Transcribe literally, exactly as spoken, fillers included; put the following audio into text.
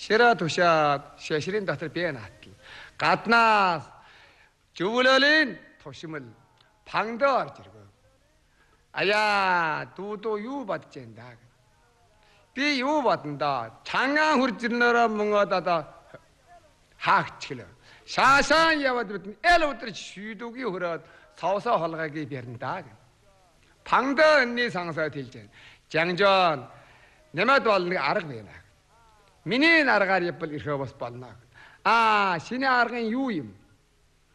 Шира тушаад шашрын дотор бие наатал. Гаднаас зөвлөлийн тушмал пангдаа орж иргөө. Аяа дуудуу юу бодож байна даа. Би юу бодно да. Чангаан хурж ирнээрээ мөнгөд одоо хаагчлаа. Шаашаан яваад битэн эл өдрөж шүйдүүгийн хөрөөд савсаа холгоогийн бэрн даа. Пангдаа энэний сансаад хэлж байна. Жангжон нэмээд бол нэг арга байна. Миний аргаар явбал ирэхээ бас болно. Аа, шинэ аргын юу юм?